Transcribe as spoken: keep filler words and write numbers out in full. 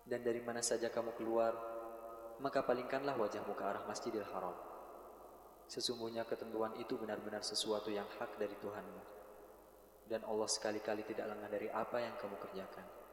Dan dari mana saja kamu keluar, maka palingkanlah wajahmu ke arah Masjidil Haram. Sesungguhnya ketentuan itu benar-benar sesuatu yang hak dari Tuhanmu, dan Allah sekali-kali tidak lengah dari apa yang kamu kerjakan.